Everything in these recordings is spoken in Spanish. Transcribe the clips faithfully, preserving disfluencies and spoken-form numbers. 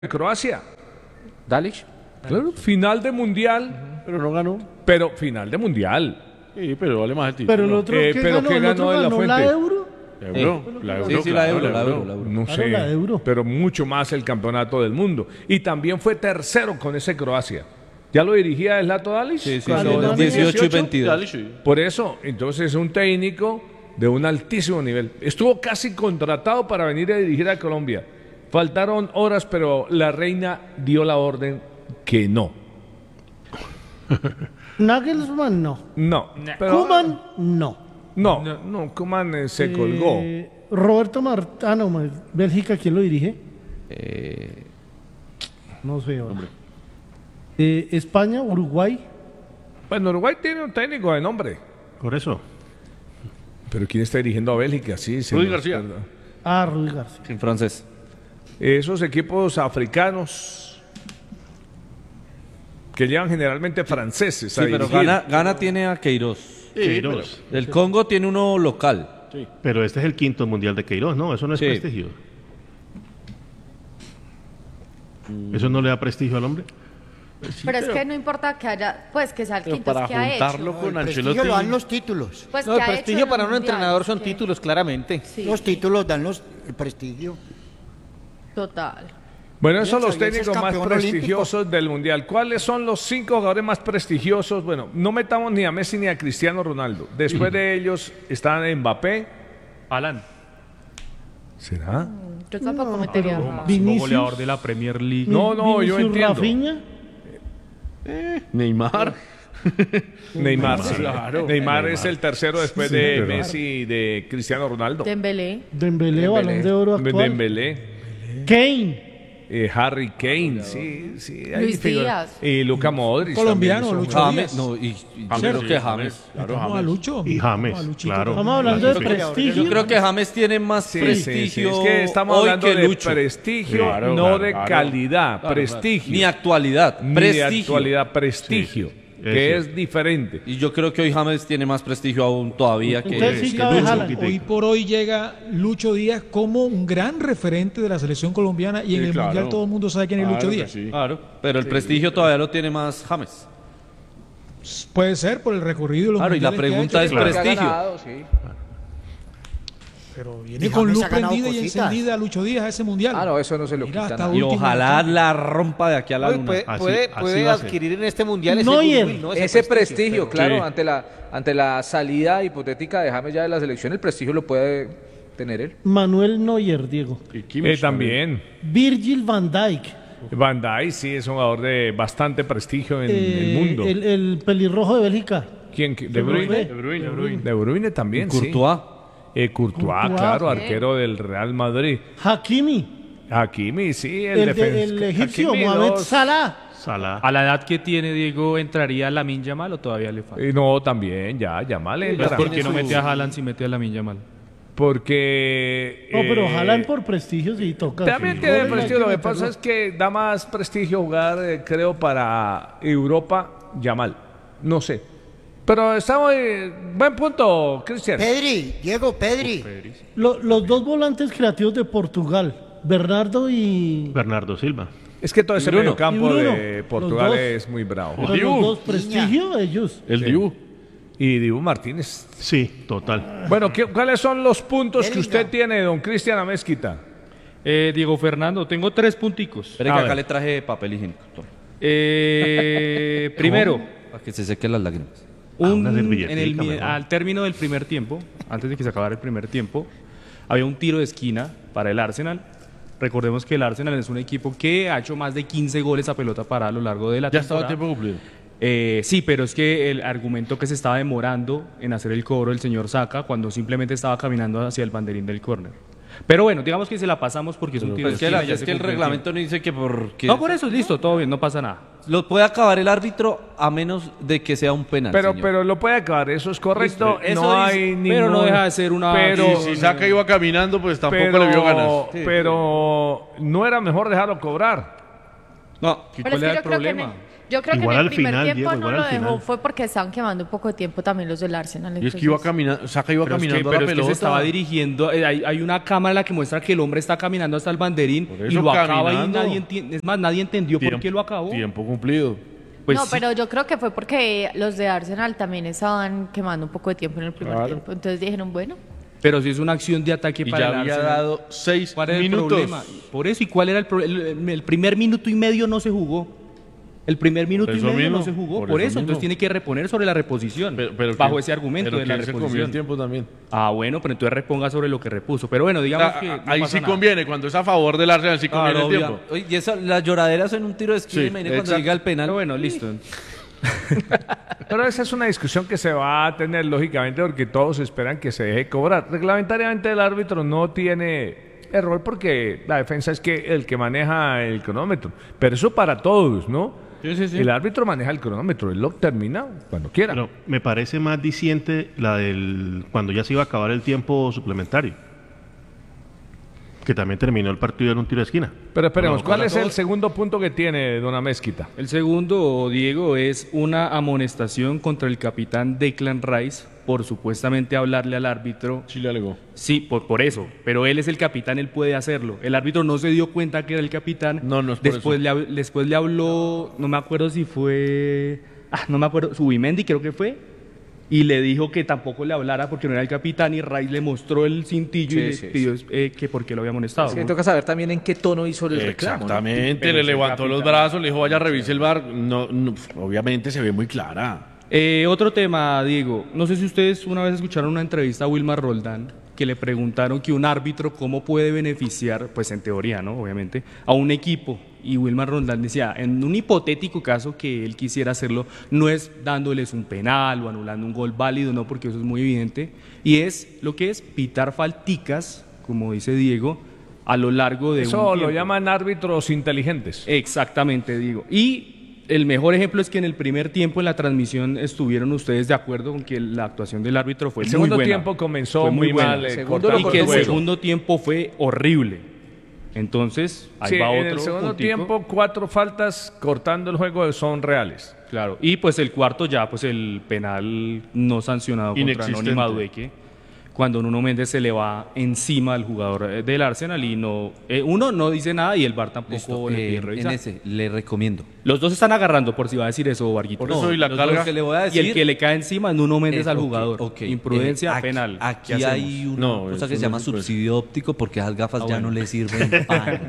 Croacia. Dalic. Claro, final de mundial. Pero no ganó. Pero final de mundial. Sí, pero vale más el título. Pero el otro Eh, ¿qué pero ganó? ¿qué ¿El otro ganó de la ganó la Fuente? Euro? Euro, la euro, Sí, sí, la claro, euro, la euro, la euro. No Claro, sé, la Euro. pero mucho más el campeonato del mundo. Y también fue tercero con ese Croacia. ¿Ya lo dirigía Zlatko Dalic? Sí, sí, Alemania. son dieciocho y veintidós. Dale, sí. Por eso, entonces es un técnico de un altísimo nivel. Estuvo casi contratado para venir a dirigir a Colombia. Faltaron horas, pero la reina dio la orden que no. Nagelsmann no. No. Pero, Koeman no. No, no, Koeman eh, se colgó. Eh, Roberto Martano, Bélgica, ¿quién lo dirige? Eh, No sé. ahora. Eh, España, Uruguay. Bueno, Uruguay tiene un técnico de nombre. Por eso. Pero ¿quién está dirigiendo a Bélgica? Sí, se Rudy nos García. perdona. Ah, Rudy García. en francés. Esos equipos africanos que llevan generalmente franceses a Sí, pero dirigir. Ghana, Ghana tiene a Queiroz. Queiroz. El Congo tiene uno local. Pero este es el quinto mundial de Queiroz, ¿no? Eso no es Sí. prestigio. ¿Eso no le da prestigio al hombre? Pero es que no importa que haya, pues que sea el Pero quinto, para es que ha juntarlo hecho. con El prestigio Ancelotti. lo dan los títulos. Pues No, que el ha hecho prestigio en para los un entrenador mundiales, son que- títulos, claramente. Sí, Los títulos dan los, el prestigio. total. Bueno, esos son los Xavier es técnicos más campeón prestigiosos del Mundial. ¿Cuáles son los cinco jugadores más prestigiosos? Bueno, no metamos ni a Messi ni a Cristiano Ronaldo. Después de ellos están Mbappé. Alan, ¿Será? Yo tampoco metería. pero- a- Vinicius. goleador de la Premier League. No, no, yo Vinicius, entiendo. Rafinha. Neymar. Neymar, sí. Claro. Neymar es Neymar. el tercero después Sí, de pero- Messi y de Cristiano Ronaldo. Dembélé. Dembélé, Balón de Oro actual. Dembélé. Kane. Eh, Harry Kane, sí, sí. hay Luis figuras. Díaz. Y Luka Modric. Colombiano, también, Lucho son- James, Díaz. no, y, y yo James, creo sí, que James. James. Claro, Vamos a James. Lucho. Y James, Vamos a Luchito. claro. Estamos hablando de Sí. prestigio. Yo creo que James tiene más Sí, sí, prestigio sí, es que estamos hoy hablando que de Lucho. prestigio, Claro, no claro, de claro. calidad, Claro, prestigio. claro. Ni actualidad, Ni prestigio. de actualidad, prestigio, Sí, sí. que Es es diferente. Y yo creo que hoy James tiene más prestigio aún todavía que, Entonces sí que cabe Lucho. Haaland. Hoy por hoy llega Lucho Díaz como un gran referente de la selección colombiana y en Sí, el claro. Mundial todo el mundo sabe quién es Lucho Claro que Díaz. sí. Claro, pero el prestigio todavía lo tiene más James. Puede ser por el recorrido de los Claro, y la mundiales que ha pregunta hecho, es pero- prestigio. Pero viene Y con James luz ha ganado prendida y cositas. encendida Lucho Díaz a ese Mundial. Ah, no, eso no se lo Mira, quita hasta nada. Y último ojalá momento. la rompa de aquí a la Oye, luna. puede Así- puede, así puede va a ser. adquirir en este mundial ese Neuer. goodwill, ¿no? Ese prestigio, claro, Sí. ante la ante la salida hipotética de James ya de la selección, el prestigio lo puede tener él. Manuel Neuer, Diego. Y Kimmich Eh, también. Virgil van Dijk. Van Dijk sí es un jugador de bastante prestigio en Eh, el mundo. El, el pelirrojo de Bélgica. ¿Quién? ¿De se me Bruyne? fue. De Bruyne, de Bruyne. De Bruyne también, sí. Courtois. Eh, Courtois, Courtois. claro, arquero del Real Madrid. Hakimi. Hakimi, sí, el, El, de- defensa. el egipcio, Hakimi, Mohamed dos. Salah. Salah. ¿A la edad que tiene Diego entraría Lamine Yamal o todavía le falta? Eh, no, también, ya, ya mal entra. ¿Por qué no mete a Haaland si mete a Lamine Yamal? Porque... No, pero eh, Haaland por prestigio sí toca. También Sí. tiene Joder, prestigio, hay lo que que pasa meterlo. es que da más prestigio jugar, eh, creo, para Europa, Yamal. No sé. Pero estamos... eh, buen punto, Cristian. Pedri, Diego, Pedri. Lo- los dos volantes creativos de Portugal, Bernardo y... Bernardo Silva. Es que todo ese Bruno. medio campo Y Bruno. de Los Portugal dos. es muy bravo. pero Dibu. los dos prestigio ellos. El Dibu. Y Dibu Martínez. Sí, total. Bueno, ¿qué- ¿cuáles son los puntos que usted Bellingham. tiene, don Cristian Amezquita? Eh, Diego Fernando, tengo tres punticos. Espere A que ver. acá le traje papel higiénico. Toma. Eh, primero, Para que se sequen las lágrimas. Ah, un- una en el, servilletica, mi- mejor. al término del primer tiempo, antes de que se acabara el primer tiempo, había un tiro de esquina para el Arsenal. Recordemos que el Arsenal es un equipo que ha hecho más de quince goles a pelota parada a lo largo de la Ya estaba el temporada. tiempo cumplido. Eh, sí, pero es que el argumento que se estaba demorando en hacer el cobro el señor Saka cuando simplemente estaba caminando hacia el banderín del córner. Pero bueno, digamos que se la pasamos porque es un tiro Pues de es que, la- esquina, ya es se que el cumplió reglamento no dice que por... tiempo. No, por eso, listo, todo bien, no pasa nada. Lo puede acabar el árbitro a menos de que sea un penal. Pero, señor. pero lo puede acabar, eso es correcto. Listo, eso no dice, hay ningún... pero no deja de ser una- Pero, Si Saca iba caminando, pues tampoco pero, le vio ganas. pero no era mejor dejarlo cobrar. No, Pero es ¿Cuál que era yo el creo que en problema? el, Yo creo Igual que en el al primer final, tiempo Diego, no igual lo al dejó, final. fue porque estaban quemando un poco de tiempo también los del Arsenal. Y es que entonces- iba caminando, Saka iba Pero es que, caminando a pero la es que se pelota. estaba dirigiendo, eh, hay, hay una cámara en la que muestra que el hombre está caminando hasta el banderín Por y eso, lo acaba y caminando. nadie entiende. Es más, nadie entendió por Tiempo- qué lo acabó. Tiempo cumplido. Pues no, sí. pero yo creo que fue porque los de Arsenal también estaban quemando un poco de tiempo en el primer Claro. tiempo. Entonces dijeron, bueno, Pero si es una acción de ataque Y para ya el había Arsenal. dado seis ¿Cuál era el minutos. problema? Por eso, ¿y cuál era el problema? El, el primer minuto y medio no se jugó. El primer minuto y eso medio mismo, no se jugó. por Por, eso eso, mismo. entonces tiene que reponer sobre la reposición. Pero, pero bajo ¿quién- ese argumento pero de la quién se comió el reposición. tiempo también. Ah, bueno, pero entonces reponga sobre lo que repuso. Pero bueno, O digamos sea, que. a- no ahí pasa sí nada. conviene, cuando es a favor del Arsenal sí conviene Claro, el obvia- tiempo. Oye, y esa, las lloraderas en un tiro de esquina, Sí, imagínate cuando exacto. llega el penal. Pero bueno, listo. Pero esa es una discusión que se va a tener lógicamente porque todos esperan que se deje cobrar. Reglamentariamente el árbitro no tiene error porque la defensa es que el que maneja el cronómetro. Pero eso para todos, ¿no? Sí, sí, sí. El árbitro maneja el cronómetro, él lo termina cuando quiera. Pero me parece más diciente la del cuando ya se iba a acabar el tiempo suplementario. Que también terminó el partido en un tiro de esquina. Pero esperemos, No, ¿cuál para es el todos. segundo punto que tiene Don Amezquita? El segundo, Diego, es una amonestación contra el capitán Declan Rice por supuestamente hablarle al árbitro. Sí le alegó. Sí, por, por eso. Pero él es el capitán, él puede hacerlo. El árbitro no se dio cuenta que era el capitán. No, no es por después eso. le, hab- después le habló, no me acuerdo si fue... Ah, no me acuerdo, Subimendi creo que fue. Y le dijo que tampoco le hablara porque no era el capitán y Rice le mostró el cintillo Sí, y le sí, pidió eh, que por qué lo había amonestado. Es que toca saber también en qué tono hizo el reclamo. ¿no? Exactamente, Pero le es el levantó los capitán. brazos, le dijo vaya revise el bar. No, no, obviamente se ve muy clara. Eh, otro tema, Diego. No sé si ustedes una vez escucharon una entrevista a Wilmar Roldán que le preguntaron que un árbitro cómo puede beneficiar, pues en teoría, ¿no? Obviamente, a un equipo. Y Wilmar Roldán decía, en un hipotético caso que él quisiera hacerlo, no es dándoles un penal o anulando un gol válido, no, porque eso es muy evidente. Y es lo que es pitar falticas, como dice Diego, a lo largo de Eso un lo tiempo. llaman árbitros inteligentes. Exactamente, digo. Y el mejor ejemplo es que en el primer tiempo en la transmisión estuvieron ustedes de acuerdo con que la actuación del árbitro fue El muy segundo buena. tiempo comenzó Fue muy, buena. mal. eh, Segundo cortando Y lo que el cortó mucho. segundo tiempo fue horrible. Entonces, ahí Sí, va otro en el segundo puntico. tiempo, cuatro faltas cortando el juego son reales. Claro. Y pues el cuarto ya, pues el penal no sancionado contra Inexistente. Noni Madueque, cuando Nuno Méndez se le va encima al jugador eh, del Arsenal y no, eh, uno no dice nada y el V A R tampoco Listo, le eh, pide en revisar. ese le recomiendo. Los dos están agarrando, por si va a decir eso, Varguito. Por eso y la los carga. dos que le voy a Y decir, el que le cae encima es Nuno Méndez es- al ok, jugador. ok. Imprudencia Eh, aquí- penal. ¿Qué Aquí hacemos? hay una No, cosa eso que se no llama se puede. subsidio óptico porque esas gafas Ah, ya bueno. no le sirven para.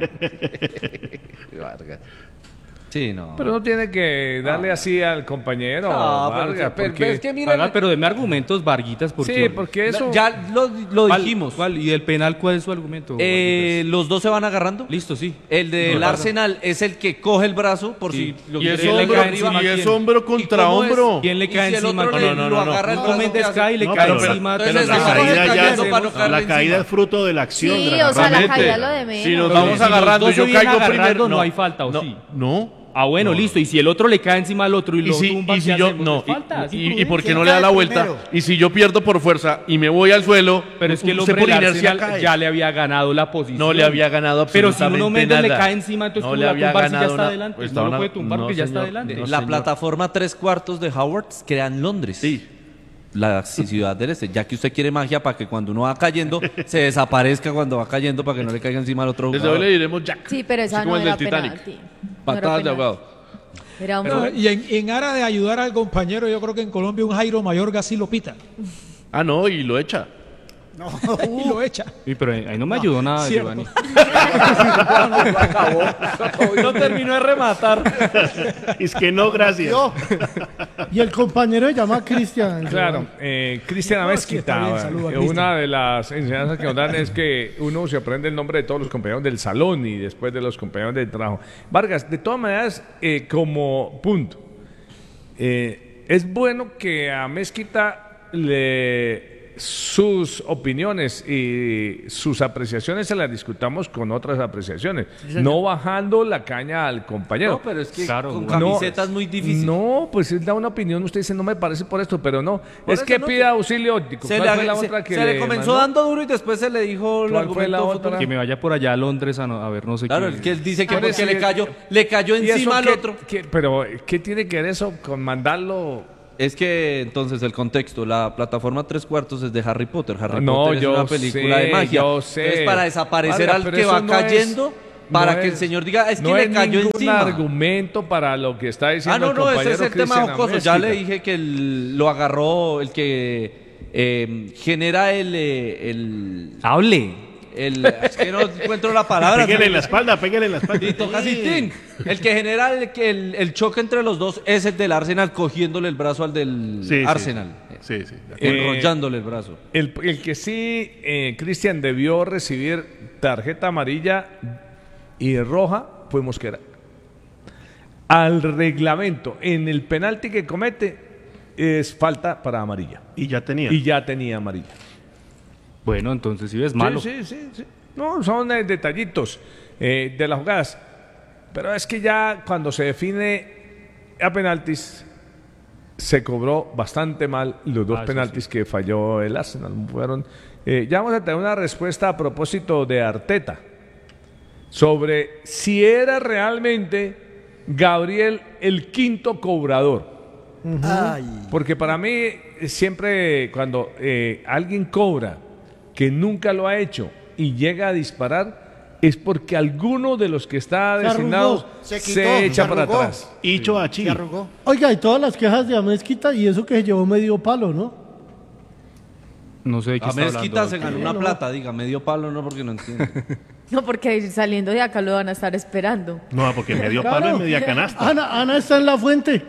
Vargas. Sí, no. Pero no tiene que darle así al compañero No, pero- Vargas, pero- porque- pero es que mira, Haga, pero deme argumentos, Varguitas, porque... Sí, porque eso... Ya lo, lo ¿Cuál- dijimos. cuál? ¿Y el penal cuál es su argumento? Eh, Varguitas? los dos se van agarrando. Listo, sí. El del No, Arsenal es el que coge el brazo por Sí. si lo Y es quiere le hombro, cae encima y es quién? hombro contra cómo es? hombro. ¿Quién le Y cae si el encima? otro ¿Quién? le- no, no, lo no, agarra el Nuno brazo, ¿qué Méndez hace? cae y le No, cae pero- pero- encima. Entonces, Pero esa la cosa caída está ya cayendo es- para no caerle la caída encima. es fruto de la acción. Sí, de la o sea, la agarramiento. caída es lo de menos. Si nos Pero vamos si los agarrando, dos se yo vienen caigo agarrando, primero. no hay falta, ¿o no, sí? No. Ah, bueno, No. listo. Y si el otro le cae encima al otro y Y lo si, tumba, y si ¿qué yo hacemos? no, Es falta, es y, y, y imprudencia. por qué no ¿Quién le da cae la vuelta? primero? Y si yo pierdo por fuerza y me voy al suelo, Pero es que el usted hombre por del inercia Arsenal cae. ya le había ganado la posición. No le había ganado Pero absolutamente si uno Méndez le nada. cae encima, entonces No ¿cómo le va a había tumbar si ya ganado está una- adelante? pues No lo estaba puede tumbar no, porque ya está señor. adelante. No, La señor. plataforma tres cuartos de Howard queda en Londres. Sí. La ciudad del este. Ya que usted quiere magia para que cuando uno va cayendo se desaparezca cuando va cayendo para que no le caiga encima al otro Desde jugador. hoy le diremos Jack. Sí, pero esa Así como no el era del Titanic. penalti. No Patadas era de penalti. ahogado. Era un No, y en, en aras de ayudar al compañero, yo creo que en Colombia un Jairo Mayorga sí lo pita. Ah, no, y lo echa. Y lo echa. Sí, pero ahí no me ayudó nada, Cierto. Giovanni. No terminó de rematar. Es que no, gracias. Yo, Y el compañero se llama Cristian. Claro, eh, Cristian No, sí, está bien, Amezquita, saluda, eh, Cristian. una de las enseñanzas que nos dan es que uno se aprende el nombre de todos los compañeros del salón y después de los compañeros del trabajo. Vargas, de todas maneras, eh, como punto, eh, es bueno que a Mezquita le sus opiniones y sus apreciaciones se las discutamos con otras apreciaciones, no bajando la caña al compañero. No, pero es que Claro, con no, camiseta es muy difícil. No, pues él da una opinión, usted dice, no me parece por esto, pero no. Por es eso que no, pida auxilio óptico. Se, ¿Cuál le, fue la se- otra que se le comenzó mandó? dando duro y después se le dijo el ¿Cuál fue la argumento otra? fútbol. Que me vaya por allá a Londres a, no- a ver no sé Claro, qué. es que él dice que Quiere porque le decir- cayó, le cayó ¿Y eso encima al qué- otro. qué- pero, ¿qué tiene que ver eso con mandarlo? Es que entonces el contexto, la plataforma Tres Cuartos es de Harry Potter. Harry No, Potter es yo una película sé, de magia. yo sé. Es para desaparecer Oiga, al pero que eso va no es- cayendo, para no que el es- señor diga, es que no le es cayó ningún encima. argumento para lo que está diciendo Ah, no, el no, ese compañero es el tema Cristian jocoso. Ya Amezquita. le dije que el- lo agarró el que eh, genera el, eh, el, Hable. el- Es que no encuentro la palabra. Pégale en la espalda, pégale en la espalda. Y toca así, tin. El que genera el, que el, el choque entre los dos es el del Arsenal cogiéndole el brazo al del Sí, sí. Arsenal. Sí, sí. Eh, Enrollándole el brazo. El, el que sí, eh, Cristian, debió recibir tarjeta amarilla y roja fue Mosquera. Al reglamento, en el penalti que comete, es falta para amarilla. Y ya tenía. Y ya tenía amarilla. Bueno, entonces sí es malo. Sí, sí, sí, sí. No, son eh, detallitos eh, de las jugadas. Pero es que ya cuando se define a penaltis, se cobró bastante mal los dos Ah, eso penaltis que falló el Arsenal. Fueron, eh, ya vamos a tener una respuesta a propósito de Arteta sobre si era realmente Gabriel el quinto cobrador. Ay. Porque para mí eh, siempre cuando eh, alguien cobra que nunca lo ha hecho y llega a disparar es porque alguno de los que está Se designado arrugó, se, se quitó, echa se para arrugó. atrás. Icho Achi. Se arrugó. Oiga, y todas las quejas de Amezquita y eso que se llevó medio palo, ¿no? No sé de qué A está Mezquita hablando. se ganó una plata, diga, medio palo, no, porque no entiendo. No, porque saliendo de acá lo van a estar esperando. No, porque medio palo Claro. y media canasta. Ana, Ana está en la fuente.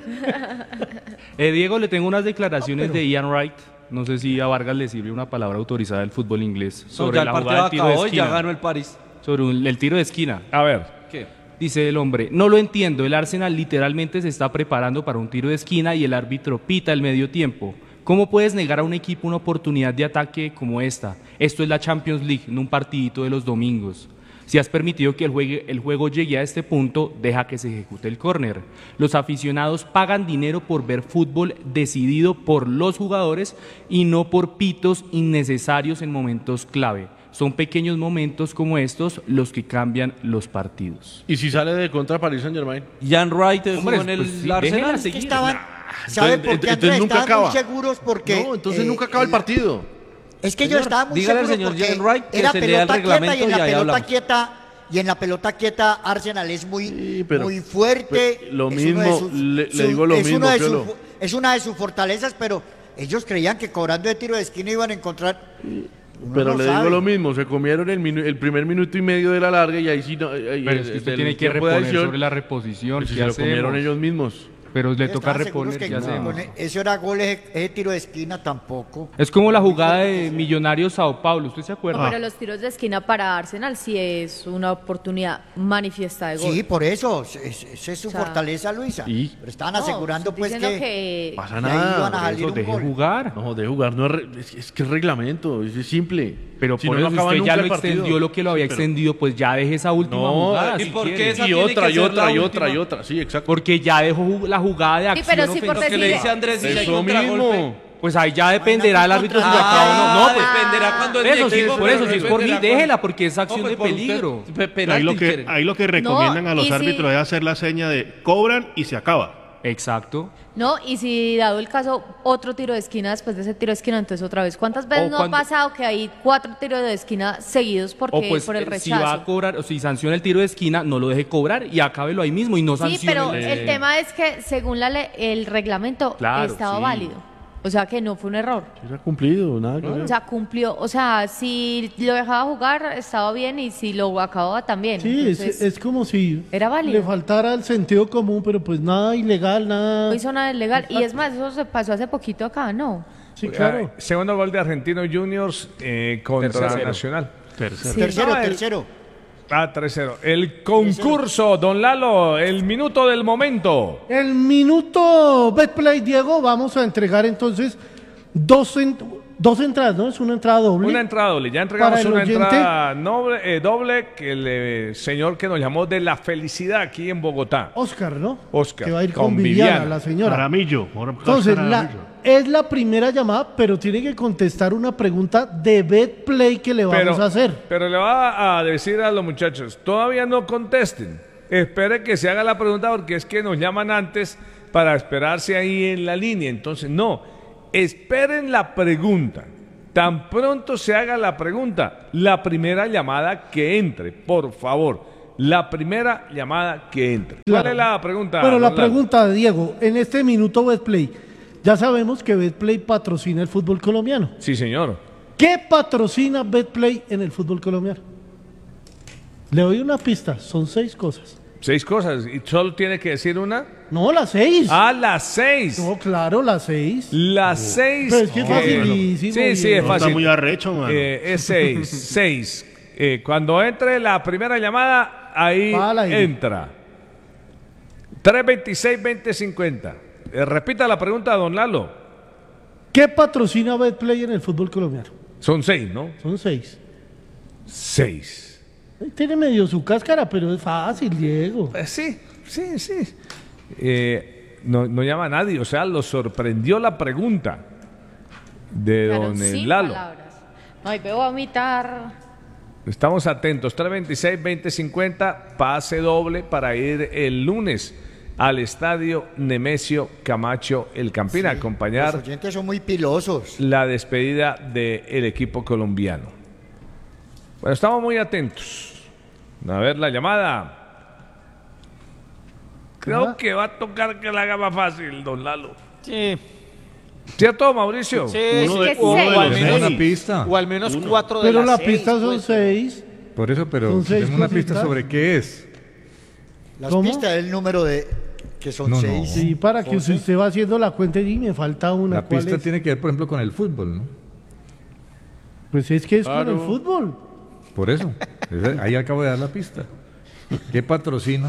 Eh, Diego, le tengo unas declaraciones de Ian Wright. No sé si a Vargas le sirve una palabra autorizada del fútbol inglés No, sobre ya el la partido jugada del tiro de acabó y ya esquina. ganó el París. Sobre un- el tiro de esquina. A ver, ¿Qué? Dice el hombre, no lo entiendo, el Arsenal literalmente se está preparando para un tiro de esquina y el árbitro pita el medio tiempo. ¿Cómo puedes negar a un equipo una oportunidad de ataque como esta? Esto es la Champions League, no un partidito de los domingos. Si has permitido que el, juegue- el juego llegue a este punto, deja que se ejecute el córner. Los aficionados pagan dinero por ver fútbol decidido por los jugadores y no por pitos innecesarios en momentos clave. Son pequeños momentos como estos los que cambian los partidos. ¿Y si sale de contra Paris Saint Germain? Ian Wright jugó Hombre, en el pues sí, Arsenal. déjenla Es que seguir. estaban, ¿saben por qué, entonces Andrés? nunca Estaban acaba. muy seguros porque... No, entonces eh, nunca acaba el eh, partido. Es que yo estaba muy dígale al seguro señor porque Ian Wright que era se lea el pelota quieta y reglamento en y la ahí pelota hablamos. quieta y en la pelota quieta Arsenal es muy, Sí, pero- muy fuerte. pero lo es mismo, uno de sus- le- le su- digo lo es mismo, uno de sus- Piolo. es una de sus fortalezas, pero ellos creían que cobrando de tiro de esquina iban a encontrar... Uno Pero no le sabe. digo lo mismo, se comieron el, minu- el primer minuto y medio de la larga y ahí sí no. ahí- Pero es que el- usted el tiene que tiempo de reponer adición, sobre la reposición. pues si ¿qué se lo hacemos? comieron ellos mismos. Pero le Ellos toca estaban seguros reponer, que ¿qué no, hacemos? con e- Eso era gol, ese, ese tiro de esquina tampoco. Es como la jugada de Millonarios Sao Paulo, ¿usted se acuerda? Pero los tiros de esquina para Arsenal sí es una oportunidad manifiesta de gol. Sí, por eso, es- esa es su O sea, fortaleza, Luisa. ¿y? Pero estaban No, asegurando estoy pues diciendo que, que- Pasa que ahí nada. iban a por salir Eso, un deje gol. jugar. No, de jugar, no es, re- es, es que es reglamento, es, es simple. Pero Si por no, no eso acaba usted nunca ya lo el partido. extendió lo que lo había Sí, pero- extendido, pues ya deje esa última No, jugada. ¿y si por qué quiere. esa Y tiene otra, que y ser otra, la y otra, última? y otra, sí, exacto. Porque ya dejó ju- la jugada de Sí, acción pero sí por ofensiva. Lo que le dice Andrés, si hay Eso contragolpe. mismo. Pues ahí ya dependerá el árbitro si lo Ah, acaba o no. No, pues, dependerá cuando el eso sí, equipo- por eso, si es por mí, dependerá déjela, cuando- porque es acción No, pues, de por usted, peligro. pe- penalti Ahí lo, que, quiere. ahí lo que recomiendan a los y si- árbitros es hacer la seña de cobran y se acaba. Exacto. No, y si dado el caso, otro tiro de esquina después de ese tiro de esquina, entonces otra vez. ¿Cuántas veces O no cuando- ha pasado que hay cuatro tiros de esquina seguidos porque, O pues por el eh, si rechazo? va a cobrar, o si sanciona el tiro de esquina, no lo deje cobrar y acábelo ahí mismo y no Sí, sancione. pero el- el tema es que según la le- el reglamento Claro, estaba sí. válido. O sea que no fue un error. Se ha cumplido, nada que ver. O sea, cumplió. O sea, si lo dejaba jugar, estaba bien. Y si lo acababa, también. Sí, es, Entonces, es como si Era válido. le faltara el sentido común, pero pues nada ilegal, nada. no hizo nada ilegal. Y es más, eso se pasó hace poquito acá, ¿no? Sí, claro. eh, segundo gol de Argentinos Juniors eh, contra Tercero. Nacional. Tercero. Sí. Tercero, No, el- tercero. Ah, tres cero. El concurso, don Lalo, el minuto del momento. El minuto Betplay, Diego, vamos a entregar entonces dos, cent- Dos entradas, ¿no? Es una entrada doble. Una entrada doble. Ya entregamos Para el una oyente. entrada noble- eh, doble que el eh, señor que nos llamó de La Felicidad aquí en Bogotá. Oscar, ¿no? Oscar. Que va a ir con, Viviana, la señora. Aramillo. ahora Entonces, Oscar la, Aramillo. es la primera llamada, pero tiene que contestar una pregunta de BetPlay que le vamos Pero, a hacer. pero le va a decir a los muchachos, todavía no contesten. Espere que se haga la pregunta porque es que nos llaman antes para esperarse ahí en la línea. Entonces, no, esperen la pregunta. Tan pronto se haga la pregunta, la primera llamada que entre, por favor. La primera llamada que entre. ¿Cuál Claro. es la pregunta? Bueno, la don Lalo? pregunta de Diego, en este minuto BetPlay, ya sabemos que BetPlay patrocina el fútbol colombiano. Sí, señor. ¿Qué patrocina BetPlay en el fútbol colombiano? Le doy una pista, son seis cosas. Seis cosas. ¿Y solo tiene que decir una? No, las seis. Ah, las seis. No, claro, las seis. Las seis. Pero es que es eh, facilísimo, Sí, sí, Diego. es No, fácil. está muy arrecho, mano. Eh, es seis. seis. Eh, cuando entre la primera llamada, ahí Va al aire. entra. tres veintiséis veinte cincuenta. Eh, repita la pregunta, don Lalo. ¿Qué patrocina BetPlay en el fútbol colombiano? Son seis, ¿no? Son seis. Seis. Ahí tiene medio su cáscara, pero es fácil, Diego. Pues sí, sí, sí. Eh, no, no llama a nadie, o sea, lo sorprendió la pregunta de Fueron don eh, cinco Lalo. palabras. Ay, veo vomitar. Estamos atentos, tres veintiséis veinte cincuenta, pase doble para ir el lunes al estadio Nemesio Camacho El Campín a Los acompañar oyentes son muy pilosos. la despedida del equipo colombiano. Bueno, estamos muy atentos. A ver la llamada. Creo Ajá. que va a tocar que la haga más fácil, don Lalo. Sí. ¿Cierto, Mauricio? Sí, Uno sí, de- o, uno de o al los menos, seis. Una pista. o al menos cuatro de Pero las la seis, pista son pues. seis. Por eso, pero Son seis tengo una pista cositas. sobre qué es. Las ¿Cómo? pistas del número de que son No, no. seis. Sí, para que Once. usted va haciendo la cuenta y me falta una. La ¿Cuál pista es? tiene que ver, por ejemplo, con el fútbol, ¿no? Pues es que es con Claro. el fútbol. Por eso. Ese- Ahí acabo de dar la pista. ¿Qué patrocina?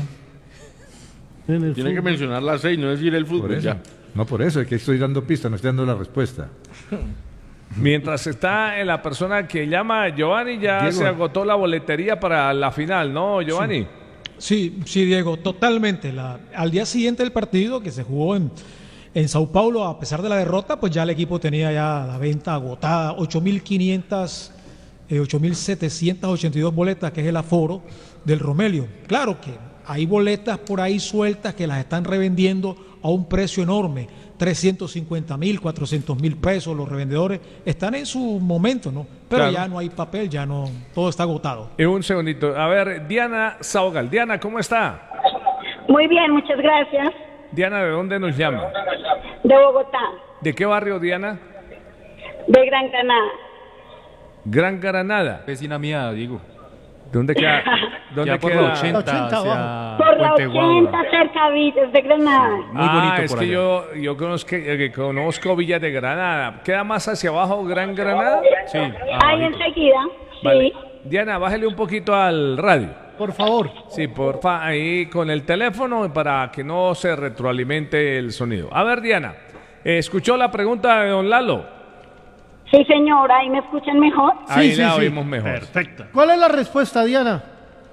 En el Tiene que fútbol. mencionar las seis, no decir el Por fútbol. eso. Ya. No por eso, es que estoy dando pista, no estoy dando la respuesta. Mientras está en la persona que llama Giovanni, ya Diego. se agotó la boletería para la final, ¿no, Giovanni? Sí, sí, Diego, totalmente. La- al día siguiente del partido que se jugó en, en Sao Paulo, a pesar de la derrota, pues ya el equipo tenía ya la venta agotada, ocho mil quinientas, eh, ocho mil setecientas ochenta y dos boletas, que es el aforo del Romelio. Claro que hay boletas por ahí sueltas que las están revendiendo a un precio enorme, trescientos cincuenta mil, cuatrocientos mil pesos, los revendedores están en su momento, ¿no? Pero Claro. ya no hay papel, ya no, todo está agotado. En un segundito. A ver, Diana Saugal. Diana, ¿cómo está? Muy bien, muchas gracias. Diana, ¿de dónde nos llama? De Bogotá, ¿De qué barrio, Diana? de Gran Granada. Gran Granada. Vecina mía, digo. ¿Dónde queda? ¿Dónde Ya por queda? la ochenta, ochenta hacia Por la Puente Guagua. ochenta, cerca de de Granada. Muy ah, bonito es por que allá. yo, yo conozco, eh, que conozco Villa de Granada. ¿Queda más hacia abajo Gran Granada? Sí. Ahí abajito. enseguida, Vale. sí. Diana, bájale un poquito al radio. Por favor. Sí, porfa, ahí con el teléfono para que no se retroalimente el sonido. A ver, Diana, eh, ¿escuchó la pregunta de don Lalo? Sí, señora, ¿ahí me escuchan mejor? Ahí sí, la sí. oímos mejor. Perfecta. ¿Cuál es la respuesta, Diana?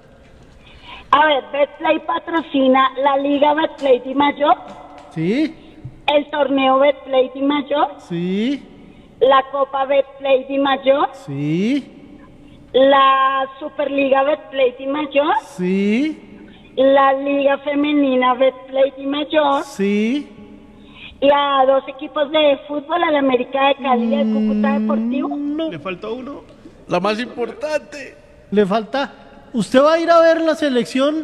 A ver, Betplay patrocina la Liga Betplay Di Mayor, Sí, el torneo Betplay Di Mayor, sí, la Copa Betplay Di Mayor, sí, la Superliga Betplay Di Mayor, sí, la Liga Femenina Betplay Di Mayor sí. y a dos equipos de fútbol, al América de Cali y al Cúcuta Deportivo. Le faltó uno. La más importante. Le falta. ¿Usted va a ir a ver la selección?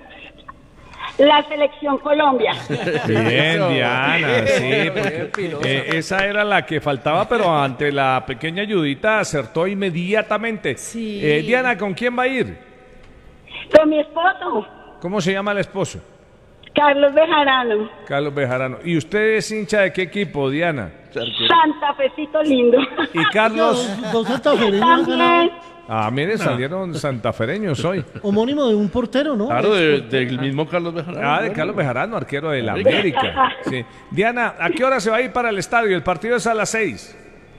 La Selección Colombia. Bien, Diana, sí, Bien, porque, pilosa. eh, esa era la que faltaba, pero ante la pequeña ayudita acertó inmediatamente. Sí. Eh, Diana, ¿con quién va a ir? Con mi esposo, ¿Cómo se llama el esposo? Carlos Bejarano. Carlos Bejarano. ¿Y usted es hincha de qué equipo, Diana? Santa Fecito lindo. ¿Y Carlos? Dos, dos santafereños han ganado. También. Ah, mire, salieron santafereños hoy. Homónimo de un portero, ¿no? Claro, de- del mismo Carlos Bejarano. Ah, de Carlos Bejarano, arquero del América. Sí. Diana, ¿a qué hora se va a ir para el estadio? El partido es a las seis.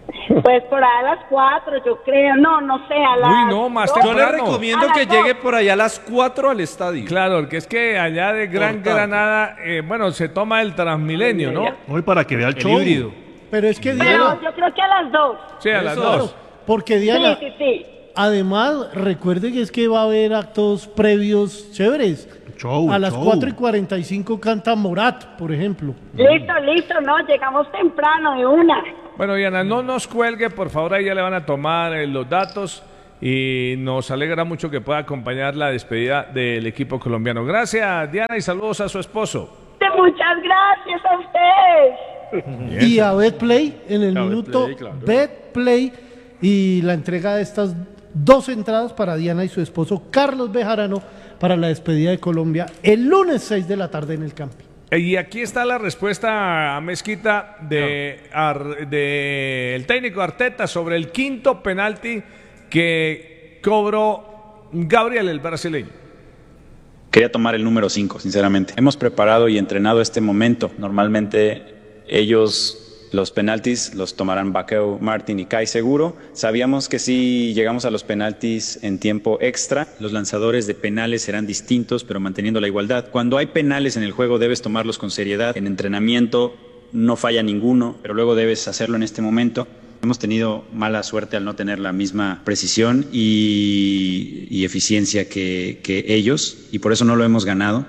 Pues por ahí a las cuatro, yo creo. No, no sé, a las Uy, no, más dos. Yo le temprano. recomiendo A las que dos. llegue por allá a las cuatro al estadio. Claro, porque es que allá de Gran Por tanto. Granada, eh, bueno, se toma el Transmilenio, ¿no? Hoy para que vea el, El show. híbrido. Pero es que Pero Diana, yo creo que a las dos. Sí, a las Eso. dos. porque Diana, Sí, sí, sí. además, recuerde que es que va a haber actos previos chéveres. Show, A las show. cuatro y cuarenta y cinco canta Morat, por ejemplo. Listo, listo, no, llegamos temprano de una. Bueno, Diana, no nos cuelgue, por favor, ahí ya le van a tomar eh, los datos y nos alegra mucho que pueda acompañar la despedida del equipo colombiano. Gracias, Diana, y saludos a su esposo. Muchas gracias a ustedes. Y a Betplay en el A minuto Betplay, claro. Betplay y la entrega de estas dos entradas para Diana y su esposo Carlos Bejarano para la despedida de Colombia el lunes seis de la tarde en el camping. Y aquí está la respuesta a Mezquita de, Ar- de el técnico Arteta sobre el quinto penalti que cobró Gabriel, el brasileño. Quería tomar el número cinco, sinceramente. Hemos preparado y entrenado este momento. Normalmente ellos los penaltis los tomarán Bakeu, Martin y Kai seguro. Sabíamos que si llegamos a los penaltis en tiempo extra, los lanzadores de penales serán distintos, pero manteniendo la igualdad. Cuando hay penales en el juego debes tomarlos con seriedad. En entrenamiento no falla ninguno, pero luego debes hacerlo en este momento. Hemos tenido mala suerte al no tener la misma precisión y, y eficiencia que, que ellos, y por eso no lo hemos ganado.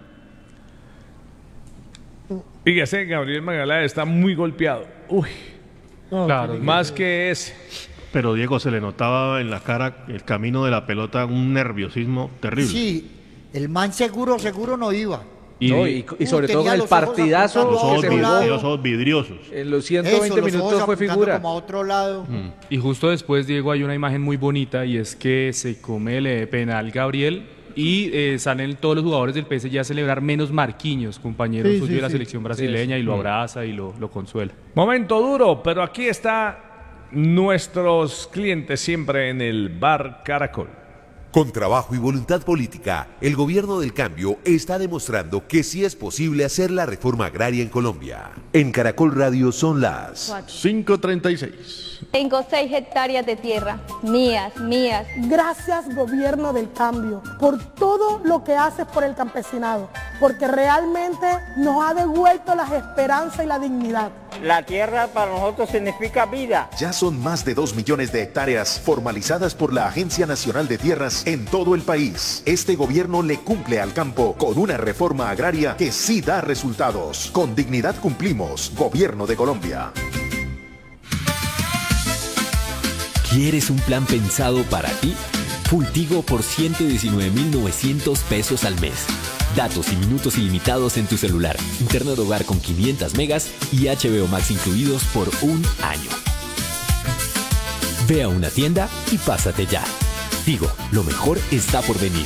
Fíjese, Gabriel Magaláes está muy golpeado. Uy, Claro. más que ese. Pero Diego, se le notaba en la cara el camino de la pelota un nerviosismo terrible. Sí, el man seguro, seguro no iba. Y, no, y, y sobre Uh, todo con tenía el los ojos partidazo apuntando Los ojos, que se vid- jugó. los ojos vidriosos. En los ciento Eso, veinte los ojos minutos fue apuntando figura. como a otro lado. Y justo después, Diego, hay una imagen muy bonita y es que se come el eh, penal Gabriel y eh, salen todos los jugadores del P S G a celebrar menos Marquinhos, compañero Sí, suyo sí, de la sí. selección brasileña, y lo abraza y lo, lo consuela. Momento duro, pero aquí está nuestros clientes siempre en el Bar Caracol. Con trabajo y voluntad política, el gobierno del cambio está demostrando que sí es posible hacer la reforma agraria en Colombia. En Caracol Radio son las cinco treinta y seis. Tengo seis hectáreas de tierra, mías, mías. Gracias, gobierno del cambio, por todo lo que haces por el campesinado, porque realmente nos ha devuelto las esperanzas y la dignidad. La tierra para nosotros significa vida. Ya son más de dos millones de hectáreas formalizadas por la Agencia Nacional de Tierras en todo el país. Este gobierno le cumple al campo con una reforma agraria que sí da resultados. Con dignidad cumplimos. Gobierno de Colombia. ¿Quieres un plan pensado para ti? Full-Tigo por ciento diecinueve mil novecientos pesos al mes. Datos y minutos ilimitados en tu celular. Internet hogar con quinientos megas y H B O Max incluidos por un año. Ve a una tienda y pásate ya. Tigo, lo mejor está por venir.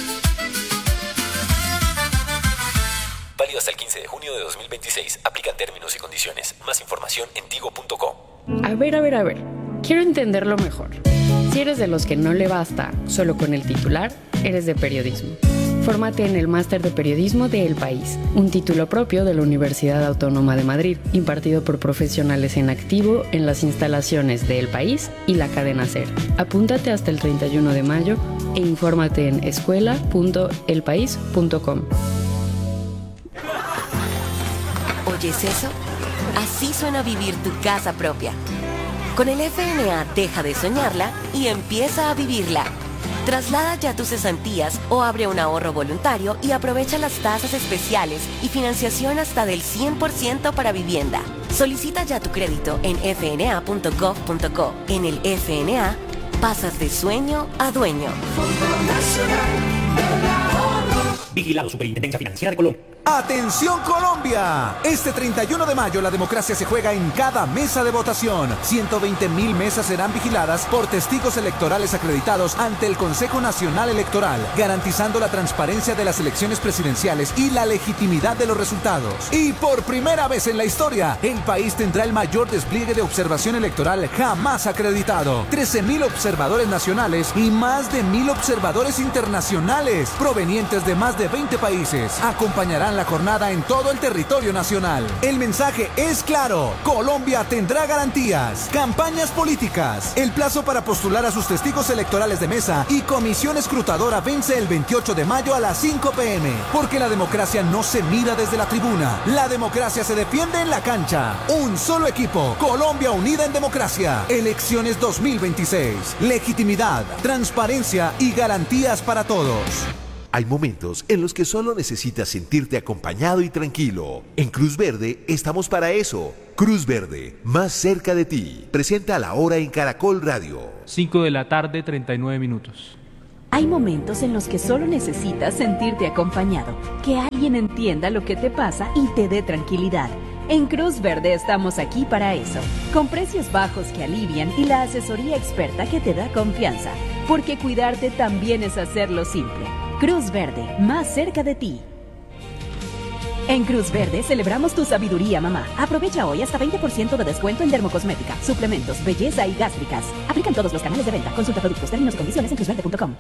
Válido hasta el quince de junio de dos mil veintiséis. Aplican términos y condiciones. Más información en tigo punto com. A ver, a ver, a ver. Quiero entenderlo mejor. Si eres de los que no le basta solo con el titular, eres de periodismo. Fórmate en el Máster de Periodismo de El País, un título propio de la Universidad Autónoma de Madrid, impartido por profesionales en activo en las instalaciones de El País y la cadena SER. Apúntate hasta el treinta y uno de mayo e infórmate en escuela punto el país punto com. ¿Oyes eso? Así suena vivir tu casa propia. Con el F N A deja de soñarla y empieza a vivirla. Traslada ya tus cesantías o abre un ahorro voluntario y aprovecha las tasas especiales y financiación hasta del cien por ciento para vivienda. Solicita ya tu crédito en f n a punto gov punto co. En el F N A, pasas de sueño a dueño. Vigilado Superintendencia Financiera de Colombia. ¡Atención Colombia! Este treinta y uno de mayo la democracia se juega en cada mesa de votación. ciento veinte mil mesas serán vigiladas por testigos electorales acreditados ante el Consejo Nacional Electoral, garantizando la transparencia de las elecciones presidenciales y la legitimidad de los resultados. Y por primera vez en la historia, el país tendrá el mayor despliegue de observación electoral jamás acreditado. trece mil observadores nacionales y más de mil observadores internacionales, provenientes de más de veinte países, acompañarán la la jornada en todo el territorio nacional. El mensaje es claro. Colombia tendrá garantías. Campañas políticas. El plazo para postular a sus testigos electorales de mesa y comisión escrutadora vence el veintiocho de mayo a las cinco pe eme. Porque la democracia no se mira desde la tribuna. La democracia se defiende en la cancha. Un solo equipo. Colombia unida en democracia. Elecciones dos mil veintiséis. Legitimidad, transparencia y garantías para todos. Hay momentos en los que solo necesitas sentirte acompañado y tranquilo. En Cruz Verde estamos para eso. Cruz Verde, más cerca de ti. Presenta La Hora en Caracol Radio. cinco de la tarde, treinta y nueve minutos. Hay momentos en los que solo necesitas sentirte acompañado, que alguien entienda lo que te pasa y te dé tranquilidad. En Cruz Verde estamos aquí para eso, con precios bajos que alivian y la asesoría experta que te da confianza, porque cuidarte también es hacerlo simple. Cruz Verde, más cerca de ti. En Cruz Verde celebramos tu sabiduría, mamá. Aprovecha hoy hasta veinte por ciento de descuento en dermocosmética, suplementos, belleza y gástricas. Aplican todos los canales de venta. Consulta productos, términos y condiciones en cruz verde punto com.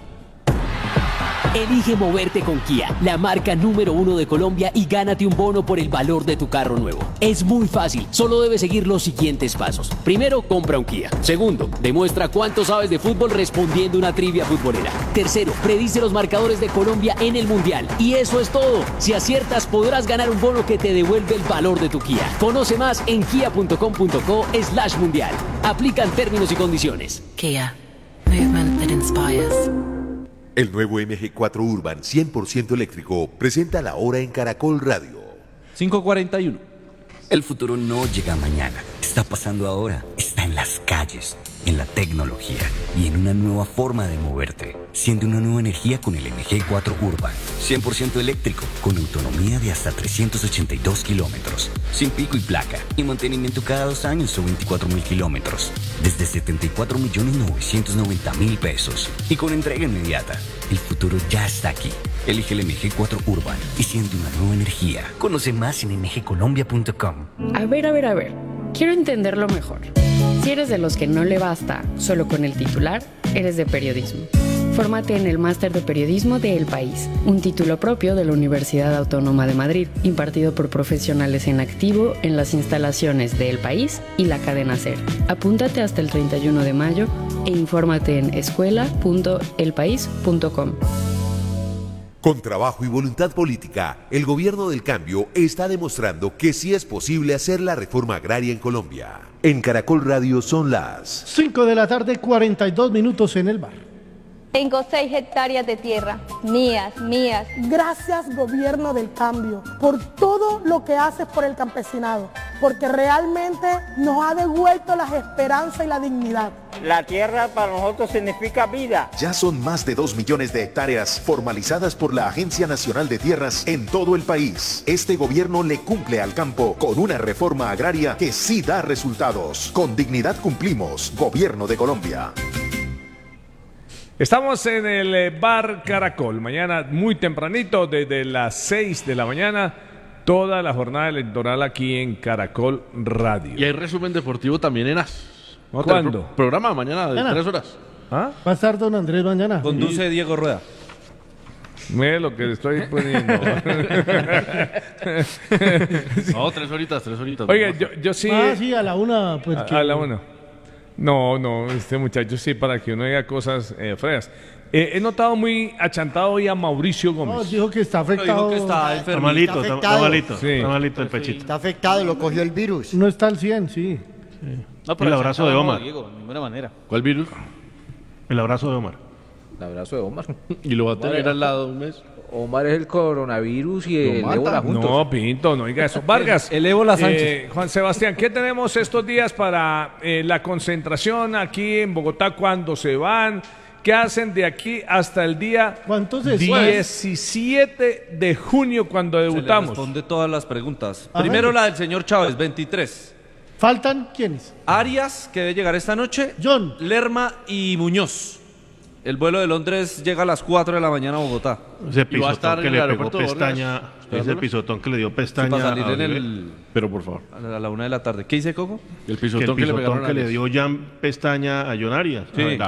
Elige moverte con Kia, la marca número uno de Colombia, y gánate un bono por el valor de tu carro nuevo. Es muy fácil, solo debes seguir los siguientes pasos. Primero, compra un Kia. Segundo, demuestra cuánto sabes de fútbol respondiendo una trivia futbolera. Tercero, predice los marcadores de Colombia en el Mundial. Y eso es todo. Si aciertas, podrás ganar un bono que te devuelve el valor de tu Kia. Conoce más en kia punto com punto co slash mundial. Aplican términos y condiciones. Kia. Movement that inspires. El nuevo eme ge cuatro Urban cien por ciento eléctrico presenta La Hora en Caracol Radio. cinco cuarenta y uno. El futuro no llega mañana, está pasando ahora, está en las calles, en la tecnología y en una nueva forma de moverte. Siente una nueva energía con el eme ge cuatro Urban, cien por ciento eléctrico, con autonomía de hasta trescientos ochenta y dos kilómetros, sin pico y placa, y mantenimiento cada dos años o veinticuatro mil kilómetros, desde setenta y cuatro millones novecientos noventa mil pesos, y con entrega inmediata. El futuro ya está aquí. Elige el eme ge cuatro Urban y siente una nueva energía. Conoce más en eme ge colombia punto com. A ver, a ver, a ver. Quiero entenderlo mejor. Si eres de los que no le basta solo con el titular, eres de periodismo. Fórmate en el Máster de Periodismo de El País, un título propio de la Universidad Autónoma de Madrid, impartido por profesionales en activo en las instalaciones de El País y la cadena SER. Apúntate hasta el treinta y uno de mayo e infórmate en escuela punto el país punto com. Con trabajo y voluntad política, el gobierno del cambio está demostrando que sí es posible hacer la reforma agraria en Colombia. En Caracol Radio son las cinco de la tarde, cuarenta y dos minutos en el bar. Tengo seis hectáreas de tierra, mías, mías. Gracias, gobierno del cambio, por todo lo que haces por el campesinado, porque realmente nos ha devuelto la esperanza y la dignidad. La tierra para nosotros significa vida. Ya son más de dos millones de hectáreas formalizadas por la Agencia Nacional de Tierras en todo el país. Este gobierno le cumple al campo con una reforma agraria que sí da resultados. Con dignidad cumplimos, Gobierno de Colombia. Estamos en el eh, Bar Caracol, mañana muy tempranito, desde las seis de la mañana, toda la jornada electoral aquí en Caracol Radio. Y hay resumen deportivo también en AS. ¿Cuándo? Pro programa mañana de Mañana. tres horas. ¿Ah? Va a estar don Andrés mañana. Conduce Sí. Diego Rueda. Mire lo que le estoy poniendo. No, tres horitas, tres horitas. Oiga, yo, yo sí... Ah, sí, a la una. Pues, a, que- a la una. No, no, este muchacho sí, para que uno diga cosas eh, feas. Eh, he notado muy achantado hoy a Mauricio Gómez. No, dijo que está afectado. Dijo que está Está enfermo. malito, Está está, afectado. está malito, Sí. está malito el pechito. Está afectado, lo cogió el virus. No está al cien, sí. No, El abrazo de no, Omar. Diego, de ninguna manera. ¿Cuál virus? El abrazo de Omar. El abrazo de Omar. Y lo va a tener Omar, al lado un mes. Omar es el coronavirus y el Lo ébola mata. juntos. No, Pinto, no diga eso. Vargas. El- el ébola eh, Sánchez. Juan Sebastián, ¿qué tenemos estos días para eh, la concentración aquí en Bogotá? ¿Cuándo se van? ¿Qué hacen de aquí hasta el día ¿Cuántos después? diecisiete de junio cuando Se le debutamos? responde todas las preguntas. A Primero ver. la del señor Chávez, veintitrés. ¿Faltan quiénes? Arias, que debe llegar esta noche. John. Lerma y Muñoz. El vuelo de Londres llega a las cuatro de la mañana a Bogotá. Ese Y va a estar pisotón que en le el pegó aeropuerto de pestaña, Orleans, ese esperándolo. pisotón que le dio Sí, pestaña para salir a en Uribe. el, Pero por favor. a la, a la una de la tarde. ¿Qué dice Coco? El Que el pisotón que, le pisotón pegaron que a le Arias. dio Jan pestaña a John Arias. Sí. Ay, Claro.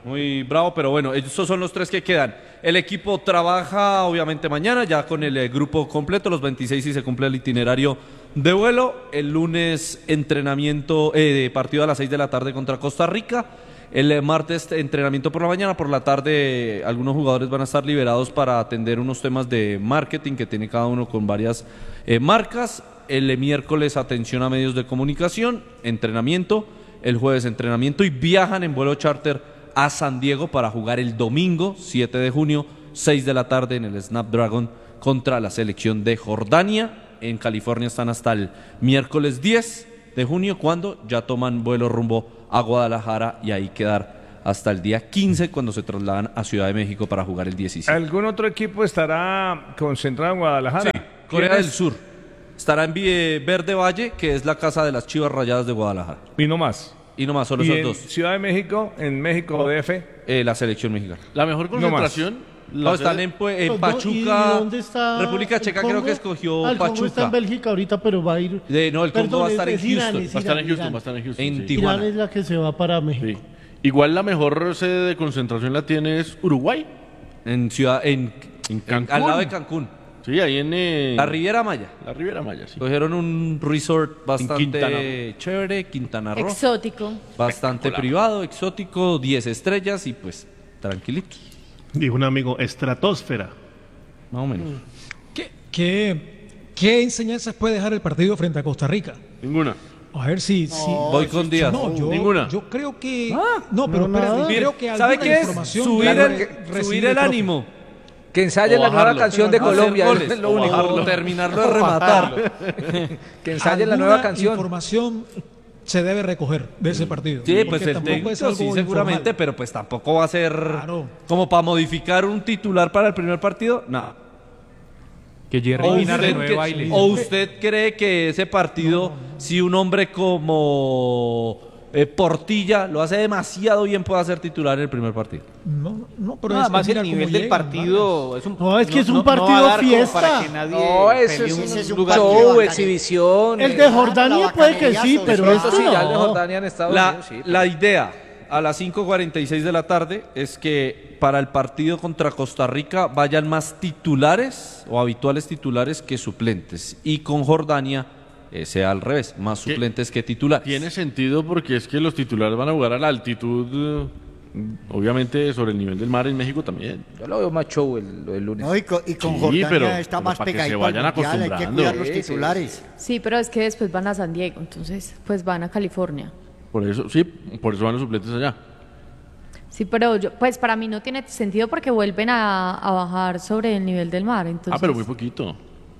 Muy bravo, pero bueno, esos son los tres que quedan. El equipo trabaja obviamente mañana ya con el eh, grupo completo, los veintiséis y se cumple el itinerario de vuelo. El lunes entrenamiento, eh, partido a las seis de la tarde contra Costa Rica. El eh, martes entrenamiento por la mañana, por la tarde eh, algunos jugadores van a estar liberados para atender unos temas de marketing que tiene cada uno con varias eh, marcas. El eh, miércoles atención a medios de comunicación, entrenamiento. El jueves entrenamiento y viajan en vuelo charter a San Diego para jugar el domingo siete de junio, seis de la tarde en el Snapdragon contra la selección de Jordania. En California están hasta el miércoles diez de junio, cuando ya toman vuelo rumbo a Guadalajara y ahí quedar hasta el día quince, cuando se trasladan a Ciudad de México para jugar el diecisiete. ¿Algún otro equipo estará concentrado en Guadalajara? Sí, Corea del Sur. Estará en Verde Valle, que es la casa de las Chivas Rayadas de Guadalajara. Y no más. Y no más, solo ¿Y esos en dos. Ciudad de México, en México D F? Eh, la selección mexicana. La mejor concentración. No, la están sede- en, pues, en ¿Y Pachuca. dónde está República el Checa Congo? creo que escogió Ah, el Congo está Pachuca. en Bélgica ahorita, pero va a ir. De- no, el Congo Perdón, va a estar es- en es Irán, Houston. es Va a estar en Irán, Houston, Irán. va a estar en Houston. En sí. Tijuana. Irán es la que se va para México. Sí. Igual la mejor sede de concentración la tiene es Uruguay. En ciudad, en, en- Cancún. al lado de Cancún. Sí, ahí en... eh, La Riviera Maya. La Riviera Maya, sí. Cogieron un resort Quintana bastante chévere, Quintana Roo. Exótico. Bastante privado, exótico, diez estrellas y pues tranquilito. Dijo un amigo, estratosfera. Más o menos. ¿Qué, qué, qué enseñanzas puede dejar el partido frente a Costa Rica? Ninguna. A ver si... si Voy con Díaz. No, yo, Ninguna. yo creo que... no, pero no, espérate, nada. creo que ¿Sabe alguna qué es? información Subir la el, re- subir recibe el profe. ánimo. Que ensayen O la nueva bajarlo. canción de Hacer Colombia. goles. Es lo único. O terminarlo de rematar. Que ensayen la Alguna nueva canción. información se debe recoger de ese partido. Sí, pues Porque el tampoco técnico es algo sí, seguramente, informal. pero pues tampoco va a ser Claro. como para modificar un titular para el primer partido. No. Que Jerry O Mina usted, renueve que- baile. o usted cree que ese partido, si un hombre como eh, Portilla lo hace demasiado bien, puede ser titular en el primer partido. No, no, pero No, es, además mira el cómo nivel del llegan, partido es un, No, es que es un no- no va a partido dar como fiesta. para que nadie No, eso pelee es un ese es un lugar. partido show, bacán. exhibición. El eh, de Jordania puede que sí, bacanería pero sobre esto sí, ya el de no. Jordania en Estados La, Unidos, sí. la idea a las cinco cuarenta y seis de la tarde es que para el partido contra Costa Rica vayan más titulares o habituales titulares que suplentes. Y con Jordania eh, sea al revés, más ¿Qué? suplentes que titulares. Tiene sentido porque es que los titulares van a jugar a la altitud, eh, obviamente sobre el nivel del mar en México también. Yo lo veo más show el, lo del lunes. No, y con, y con Sí, Jordania pero- está pero más para que se pegadito vayan al mundial, hay que acostumbrando. cuidar los Sí, sí, titulares. Sí, pero es que después van a San Diego, entonces pues van a California. Por eso, sí, por eso van los suplentes allá. Sí, pero yo, pues para mí no tiene sentido porque vuelven a, a bajar sobre el nivel del mar. Entonces, Ah, pero muy poquito.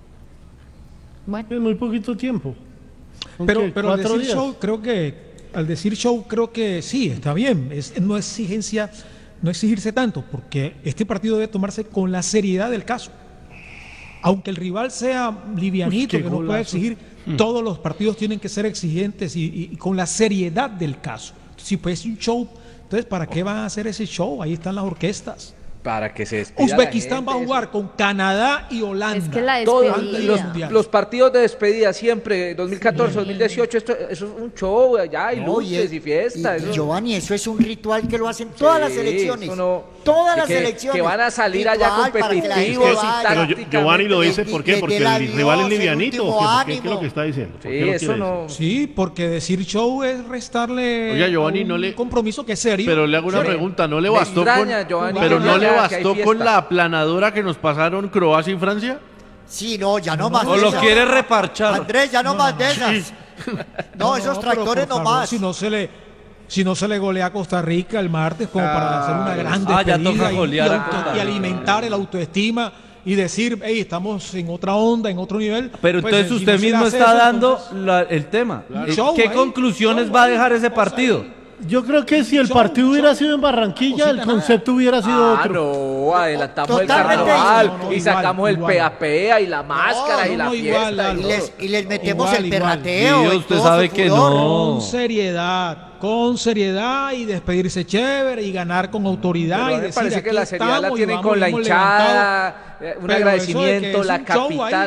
bueno. Es muy poquito tiempo. ¿Son Pero, qué, pero al cuatro decir días? show, creo que al decir show, creo que sí, está bien. Es no exigencia, no exigirse tanto, porque este partido debe tomarse con la seriedad del caso. Aunque el rival sea livianito, Uy, qué que no pueda golazo. exigir, todos los partidos tienen que ser exigentes y, y- y con la seriedad del caso. Si pues un show, entonces ¿para qué van a hacer ese show? Ahí están las orquestas. Para que se despida la Uzbekistán va a gente, jugar con Canadá y Holanda. Es que la Todos despedida. los, Mundial. los partidos de despedida siempre, dos mil catorce, dos mil dieciocho, esto, eso es un show, ya hay No, luces y, fiesta. y- eso- y Giovanni, eso es un ritual que lo hacen todas las Sí, elecciones. eso no- todas las que- elecciones. que van a salir allá Ritual para que la gente competitivos y vaya. Pero Gio- Giovanni lo dice, y- ¿por y qué? le Porque dé la el rival es Dios, el livianito. último ¿Qué, qué- qué es ánimo. lo que está diciendo? ¿Por Sí, qué lo eso quiere no. decir? Sí, porque decir show es restarle Oiga, Giovanni, a un no le- compromiso que es serio. Pero le hago una Sí. pregunta, ¿no le Me bastó extraña, con, Giovanni, pero que no no le vea que hay bastó con fiesta. la aplanadora que nos pasaron Croacia y Francia? Sí, no, ya no más O de lo esas. quiere reparchar. Andrés, ya no, más de esas. No, esos pero tractores por no favor, más. Si no se le, si no se le golea a Costa Rica el martes como para hacer una gran Ah, ya despedida toca y- golear y, a auto- Costa y Rica. alimentar el autoestima y decir, hey, estamos en otra onda, en otro nivel. Pero Pues, entonces si usted no se le mismo hace está eso, dando entonces- la- el tema. Claro. Eh, Show ¿Qué ahí, conclusiones show va a ahí, dejar ese cosa partido? Yo creo que si el Show, partido show. hubiera sido en Barranquilla, el Cosita concepto hubiera sido Ah, otro. no, adelantamos el Totalmente carnaval igual, no, y igual, sacamos el igual. pea pea y la máscara no, y la no, fiesta. igual, y Lalo. Y todo. les, y les metemos Igual, el igual. perrateo. Sí, y usted todo sabe su que furor. no. Con seriedad, con seriedad y despedirse chévere y ganar con autoridad Pero a y mí me decir, parece que aquí la seriedad la estamos y tienen vamos, con la hemos levantado. hinchada, eh, un Pero eso de que agradecimiento, es la un show ahí, capital.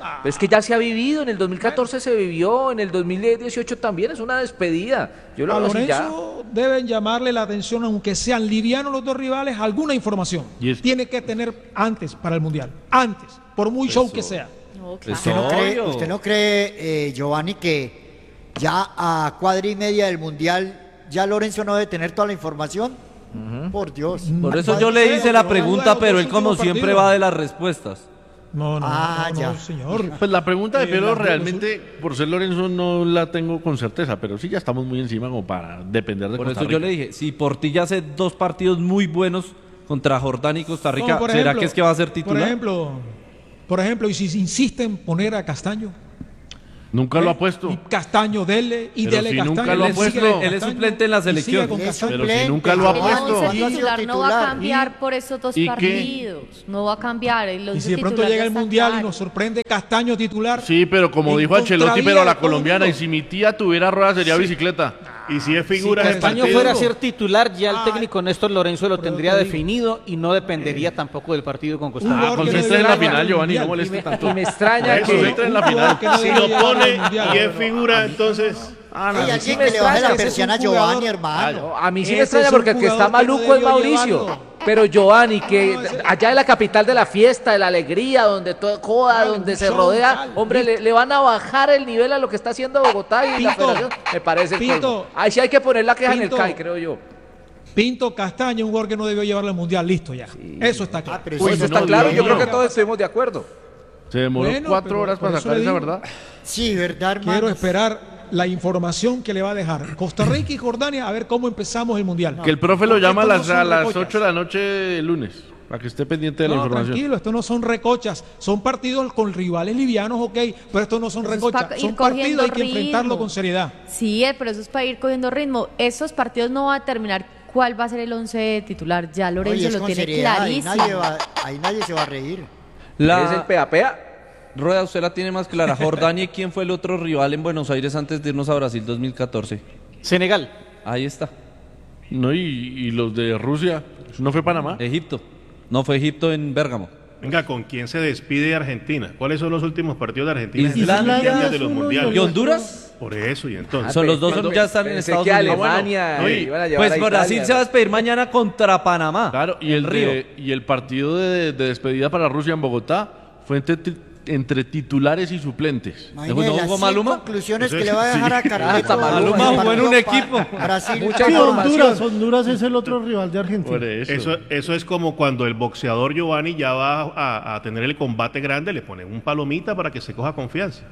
Pero es que ya se ha vivido, en el dos mil catorce se vivió, en el dos mil dieciocho también, es una despedida. Yo lo A hago así ya. Lorenzo deben llamarle la atención, aunque sean livianos los dos rivales, alguna información. Tiene que tener antes para el Mundial. Antes, por muy show Eso. que sea. No, ¿Usted no cree, usted no cree, eh, Giovanni, que ya a cuadra y media del Mundial ya Lorenzo no debe tener toda la información? Por Dios. Por eso yo le hice la pregunta, pero él como siempre va de las respuestas. No, no, Ah, no, ya. no, señor. Pues la pregunta de Eh, Pedro la- realmente, por ser Lorenzo, no la tengo con certeza, pero sí ya estamos muy encima como para depender de Por Costa eso yo Rica. le dije, si Portilla hace dos partidos muy buenos contra Jordania y Costa Rica, No, por ¿será ejemplo, que es que va a ser titular? Por ejemplo, por ejemplo, y si se insiste en poner a Castaño. Nunca lo ha puesto. Y Castaño, dele y Pero dele si Castaño. nunca lo ha Él sigue puesto. con Él es Castaño suplente en la y sigue selección. con Es Castaño. Pero si nunca lo ha El puesto. once ¿Cuándo ha sido titular no va a titular? cambiar por esos dos ¿Y qué? partidos. No va a cambiar. El Y once si de pronto titular llega ya el está Mundial y claro. nos sorprende Castaño titular. Sí, pero como en dijo Ancelotti, contravía pero a de la todo el colombiana, y mundo. si mi tía tuviera rueda sería bicicleta. Y si es figura Sí, del Castaño partido, fuera a ser titular, ya el Ah, técnico Néstor Lorenzo lo pero tendría te digo. definido y no dependería tampoco del partido con Costa Un Rica. Ah, jugador que no concentre en la debe final, llegar al Giovanni, no Mundial. moleste Y me, tanto. y me extraña Eso, que... entra en la Un jugador final. que no Si debe lo llegar al pone Mundial. y es figura, entonces... Ah, Hay no, alguien sí que me le baje la extraña, ese es persiana a un jugador- Giovanni, hermano. A mí sí me Ese extraña es un porque el que está jugador que no maluco es debió Mauricio. llevarlo. Pero Giovanni, que No, no, ese- allá en la capital de la fiesta, de la alegría, donde todo joda, Claro, donde un se show, rodea, tal, hombre, le, le van a bajar el nivel a lo que está haciendo Bogotá y la Pinto, federación. Me parece el Pinto, colmo. Ahí sí hay que poner la queja en Pinto. el C A I, creo yo. Pinto Castaño, un jugador que no debió llevarlo al Mundial. Listo ya. Eso está claro. Ah, pero Pues eso está no- claro, yo no, creo no. que todos estuvimos de acuerdo. Se demoró Bueno, cuatro pero horas por para eso sacar le esa digo. verdad. Sí, ¿verdad, hermano? Quiero esperar la información que le va a dejar Costa Rica y Jordania a ver cómo empezamos el Mundial. Que el profe lo Porque llama a esto no las, son a las recochas. ocho de la noche del lunes, para que esté pendiente de la No, información. tranquilo, esto no son recochas, son partidos con rivales livianos, ok, pero esto no son Eso es recochas, pa' ir son cogiendo partidos, hay que ritmo. enfrentarlo con seriedad. Sí, eh, pero eso es para ir cogiendo ritmo. Esos partidos no van a determinar cuál va a ser el once titular. Ya Oye, Lorenzo es lo con tiene seriedad, ahí clarísimo. nadie, va, ahí nadie se va a reír. La... ¿Es el pea-pea? Rueda, usted la tiene más clara. Jordania, ¿quién fue el otro rival en Buenos Aires antes de irnos a Brasil dos mil catorce? Senegal. Ahí está. No, y, y los de Rusia, ¿no fue Panamá? Egipto. No, fue Egipto en Bérgamo. Venga, ¿con quién se despide Argentina? ¿Cuáles son los últimos partidos de Argentina? Islandia. Islandia de los Uno y mundiales. ¿Y Honduras? Por eso, y entonces. Son los dos Cuando- ya están en pensé Estados que Unidos. Alemania Bueno, iban a llevar Pues a Brasil Italia. se va a despedir mañana contra Panamá. Claro, y el, Río. de- y el partido de, de despedida para Rusia en Bogotá fue entre, ti- entre titulares y suplentes. Imagínate ¿No las jugó cien Maluma? conclusiones Eso que es- le va a dejar sí. a Carlitos. Maluma jugó en un equipo. Brasil. Mucha Sí, información. Honduras, Honduras es el otro rival de Argentina. Por eso. Eso, eso es como cuando el boxeador Giovanni ya va a, a tener el combate grande, le ponen un palomita para que se coja confianza.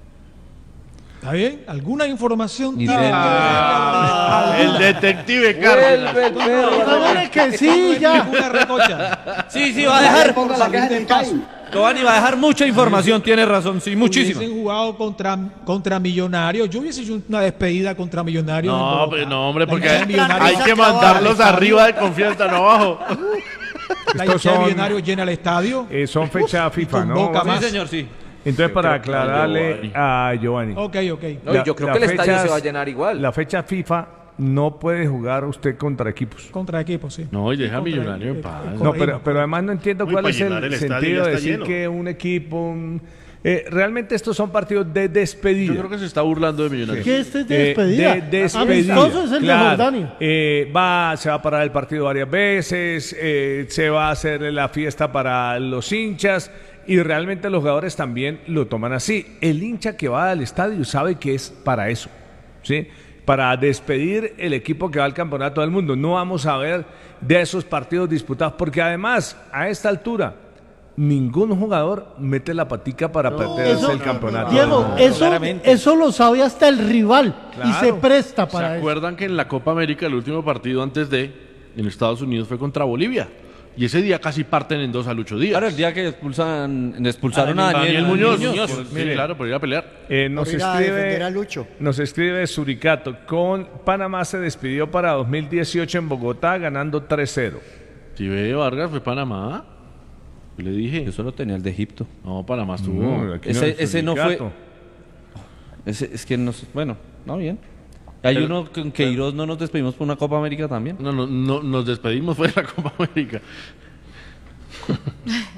¿Está bien? ¿Alguna información Y tiene de- que Ah, darle? el detective Carlos. Vuelve el perro. Dígame que sí, ya. Ninguna recocha. Sí, sí, va a dejar. Giovanni va a dejar mucha información, tiene razón, sí, muchísimo. Hubiesen jugado contra, contra Millonarios. Yo hubiese hecho una despedida contra Millonarios. en No, Bogotá. pues, no, hombre, La porque hinchada de hay, Millonarios- hay que mandarlos arriba de confianza, no abajo. La Estos hinchada de son- Millonarios llena el estadio. Eh, son fecha FIFA, ¿no? convoca Sí, más. señor, sí. Entonces, para Creo que aclararle a Giovanni. Ok, ok. No, y yo creo que el estadio fechas- se va a llenar igual. La fecha FIFA no puede jugar usted contra equipos. Contra equipos, sí. No, y deja a Contra- Millonario en eh, paz. eh, No, corregimos. pero, pero además no entiendo Uy, cuál para es el, llenar el estadio sentido ya de está decir lleno. que un equipo... un- eh, realmente estos son partidos de despedida. Yo creo que se está burlando de Millonarios. Que este es de Eh, despedida. de despedida. Amistoso es el Claro. de Jordania. Eh, va, se va a parar el partido varias veces, eh, se va a hacer la fiesta para los hinchas y realmente los jugadores también lo toman así. El hincha que va al estadio sabe que es para eso, ¿sí? Para despedir el equipo que va al campeonato del mundo. No vamos a ver de esos partidos disputados porque además a esta altura ningún jugador mete la patica para perderse Eso- el campeonato. Diego, eso, claramente. eso lo sabe hasta el rival y Claro. se presta ¿Se para eso. acuerdan que en la Copa América el último partido antes de en Estados Unidos fue contra Bolivia? Y ese día casi parten en dos a Lucho Díaz. Claro, el día que expulsan, expulsaron a Daniel, Daniel, Muñoz. Muñoz. Sí, Mire. claro, por ir a pelear. Eh, nos Por ir a defender a escribe, Lucho. nos escribe Suricato, con Panamá se despidió para dos mil dieciocho en Bogotá ganando tres cero. Si ve Vargas fue Panamá. Yo le dije. Yo solo tenía el de Egipto. No, Panamá estuvo. No, aquí Ese, no, ese no fue. Suricato. Ese, es que no sé. Bueno, no, bien. Hay Pero- uno con Queiroz no nos despedimos por una Copa América también. No, no, no, nos despedimos fue de la Copa América.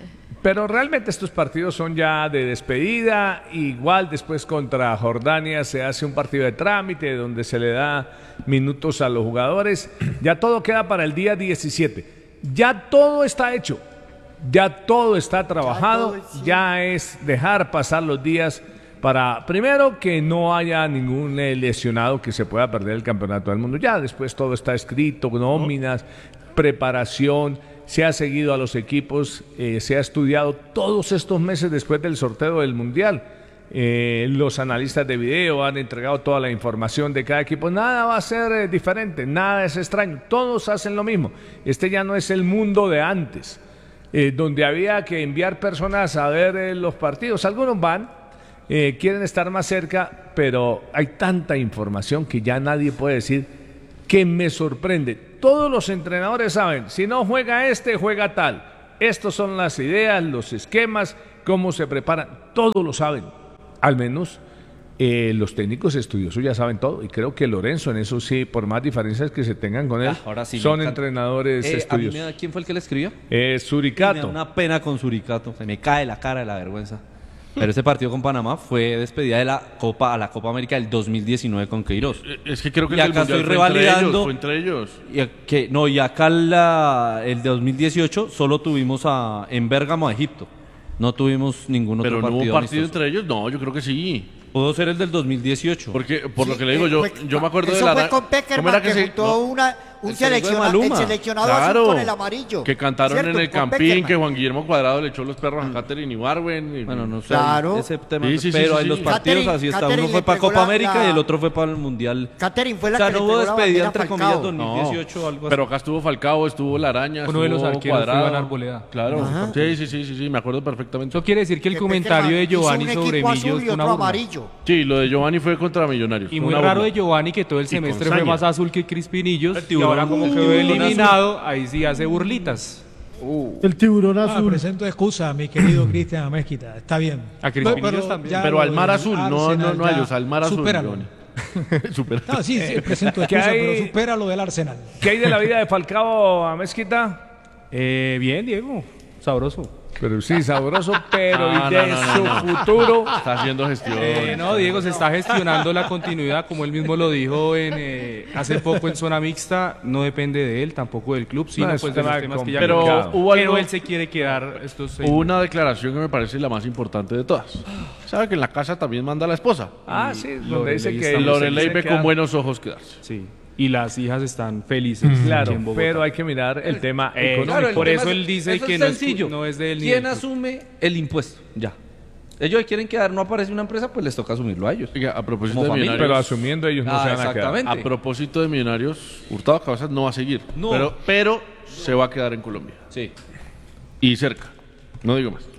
Pero realmente estos partidos son ya de despedida. Igual después contra Jordania se hace un partido de trámite donde se le da minutos a los jugadores. Ya todo queda para el día diecisiete. Ya todo está hecho. Ya todo está trabajado. Ya es dejar pasar los días para, primero, que no haya ningún eh, lesionado que se pueda perder el campeonato del mundo. Ya después todo está escrito, nóminas, preparación. Se ha seguido a los equipos, eh, se ha estudiado todos estos meses después del sorteo del Mundial. Eh, los analistas de video han entregado toda la información de cada equipo. Nada va a ser eh, diferente, nada es extraño. Todos hacen lo mismo. Este ya no es el mundo de antes, eh, donde había que enviar personas a ver eh, los partidos. Algunos van, eh, quieren estar más cerca, pero hay tanta información que ya nadie puede decir que me sorprende. Todos los entrenadores saben, si no juega este, juega tal. Estas son las ideas, los esquemas, cómo se preparan, todos lo saben. Al menos eh, los técnicos estudiosos ya saben todo. Y creo que Lorenzo, en eso sí, por más diferencias que se tengan con él, Ah, ahora sí, son me encanta. entrenadores Eh, a mí estudiosos. me da- ¿Quién fue el que le escribió? Eh, Suricato. Me da una pena con Suricato. Se me cae la cara de la vergüenza. Pero ese partido con Panamá fue despedida de la Copa a la Copa América del dos mil diecinueve con Queiroz. Es que creo que y el del acá estoy Mundial fue entre revalidando. ellos, fue entre ellos. Y a- que, no, y acá la, el de dos mil dieciocho solo tuvimos a, en Bérgamo a Egipto. No tuvimos ningún otro Pero no partido. hubo partido amistoso. entre ellos, no, yo creo que sí. Pudo ser el del dos mil dieciocho. Porque, por lo Sí, que le digo, eh, yo, fue- yo me acuerdo eso de la... fue con ¿cómo Peckerman, era que se- juntó no, una, un el seleccionado selecciona- el Maluma. seleccionado Claro, azul con el amarillo. que cantaron ¿Cierto? en el Con Campín, Peckerman. que Juan Guillermo Cuadrado le echó los perros a Catherine Ibarwen. y- Bueno, no sé. Claro. Ese tema. Sí, sí, sí, pero sí, en los sí. partidos Catherine- así está. Catherine Uno fue le para pegó Copa la- América la- y el otro fue para el Mundial. Catherine fue la O sea, que no le hubo pegó la despedida bandera a entre Falcao. comillas dos mil dieciocho o algo así. Pero acá estuvo Falcao, estuvo Laraña, Uno de los estuvo arqueros fue Cuadrado. Iván Arboleda. Claro, Ajá. sí, sí, sí, sí, sí, me acuerdo perfectamente. Eso quiere decir que el Que comentario de Peckerman hizo Giovanni un sobre equipo Millos azul y fue una otro burla. amarillo. Sí, lo de Giovanni fue contra Millonarios. Y fue muy una raro burla. de Giovanni que todo el Y semestre con fue saña. más azul que Crispinillos El y tiburón. ahora como quedó Uh, eliminado, ahí sí hace burlitas. El tiburón Ah, azul. presento excusa, mi querido Cristian Mezquita. Está bien. A Crispinillos también. ya Pero lo al mar del azul, no, no, Arsenal no a ya ellos, al mar azul. supéralo. Giovanni. Supera. No, sí, sí, presento ¿Qué excusa, hay? pero supera lo del Arsenal. ¿Qué hay de la vida de Falcao a Mezquita? Eh, bien, Diego. Sabroso. Pero sí, sabroso, pero Ah, y no, de no, no, su no. futuro. Está haciendo gestión. Eh, no, Diego, se está gestionando la continuidad, como él mismo lo dijo en, eh, hace poco en zona mixta. No depende de él, tampoco del club, sino No, es pues un de los tema temas que ya Pero comentaba. hubo Pero algo- él se quiere quedar estos seis Hubo meses. una declaración que me parece la más importante de todas. ¿Sabe que en la casa también manda la esposa? Ah, sí, donde Lorelei dice que está- Lorelei se ve queda- con buenos ojos quedarse. Sí. Y las hijas están felices. aquí Claro, en Bogotá. pero hay que mirar el tema Eh, económico. claro, el Por tema eso es- él dice eso que es no es- sencillo. no es de él ni ¿Quién del club. asume el impuesto? Ya. Ellos quieren quedar, no aparece una empresa, pues les toca asumirlo a ellos. Oiga, a propósito Como de familia. Millonarios, Pero asumiendo ellos no Ah, se van a quedar. exactamente. a propósito de Millonarios, Hurtado Cabezas no va a seguir. No. Pero, pero se va a quedar en Colombia. Sí. Y cerca. No digo más.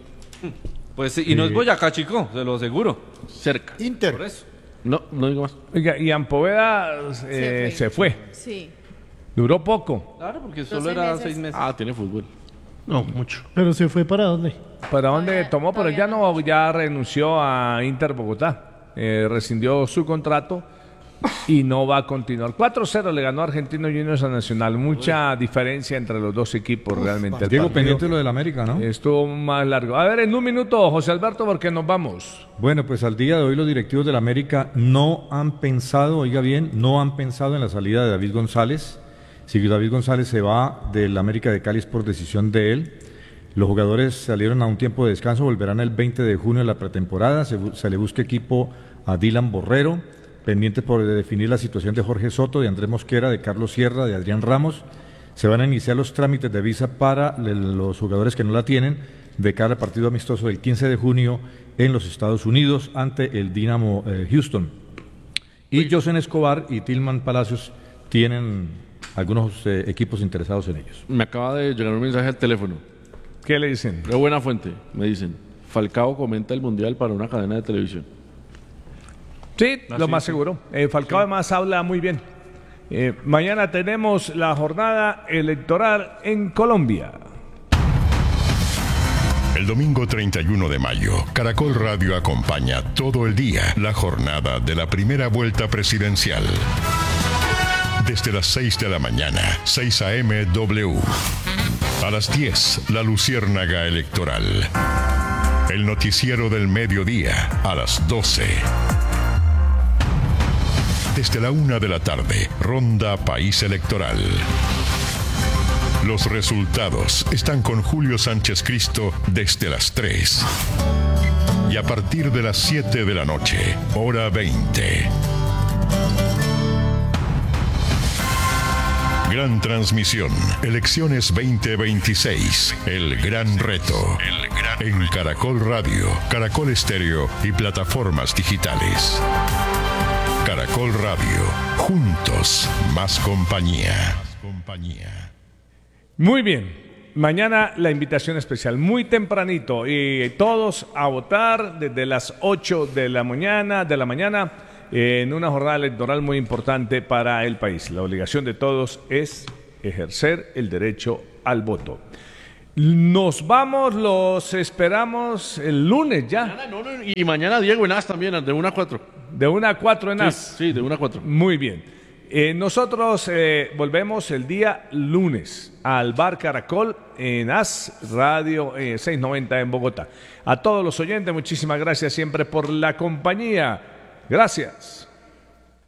Pues sí, y no es Boyacá, chico, se lo aseguro. Cerca. Inter. Por eso. No, no digo más. Oiga, y Ampoveda eh, se fue. Sí. Duró poco. Claro, porque Dos solo seis era meses. seis meses. Ah, tiene fútbol. No, mucho. Pero se fue para dónde? ¿Para dónde Todavía- tomó? Pero todavía ya no, ya renunció a Inter Bogotá. Eh, rescindió su contrato y no va a continuar. cuatro cero le ganó Argentino Juniors a Nacional. Mucha diferencia entre los dos equipos realmente. El Diego, partido pendiente de lo del América, ¿no? estuvo más largo. A ver, en un minuto, José Alberto, porque nos vamos. Bueno, pues al día de hoy los directivos del América no han pensado, oiga bien, no han pensado en la salida de David González. Si David González se va del América de Cali es por decisión de él. Los jugadores salieron a un tiempo de descanso, volverán el veinte de junio a la pretemporada. Se, bu- se le busca equipo a Dylan Borrero, pendientes por definir la situación de Jorge Soto, de Andrés Mosquera, de Carlos Sierra, de Adrián Ramos. Se van a iniciar los trámites de visa para le- los jugadores que no la tienen de cara al partido amistoso del quince de junio en los Estados Unidos ante el Dynamo eh, Houston. Y Josen Escobar y Tilman Palacios tienen algunos eh, equipos interesados en ellos. Me acaba de llegar un mensaje al teléfono. ¿Qué le dicen? De buena fuente. Me dicen, Falcao comenta el Mundial para una cadena de televisión. Sí, Ah, lo sí, más sí. seguro. Eh, Falcao además habla muy bien. Eh, mañana tenemos la jornada electoral en Colombia. El domingo treinta y uno de mayo, Caracol Radio acompaña todo el día la jornada de la primera vuelta presidencial. Desde las seis de la mañana, seis a eme W. A las diez, La Luciérnaga Electoral. El noticiero del mediodía a las doce. Desde la una de la tarde, Ronda País Electoral. Los resultados están con Julio Sánchez Cristo desde las tres. Y a partir de las siete de la noche, hora veinte. Gran transmisión, elecciones veinte veintiséis, el gran reto. En Caracol Radio, Caracol Estéreo y plataformas digitales. Caracol Radio, juntos, más compañía. Muy bien, mañana la invitación especial, muy tempranito, y todos a votar desde las ocho de la mañana, de la mañana, en una jornada electoral muy importante para el país. La obligación de todos es ejercer el derecho al voto. Nos vamos, los esperamos el lunes ya. Mañana, no, no, y mañana Diego en A S también, de una a cuatro. De una a cuatro en A S. Sí, sí, de una a cuatro. Muy bien. Eh, nosotros eh, volvemos el día lunes al Bar Caracol en A S Radio eh, seiscientos noventa en Bogotá. A todos los oyentes, muchísimas gracias siempre por la compañía. Gracias.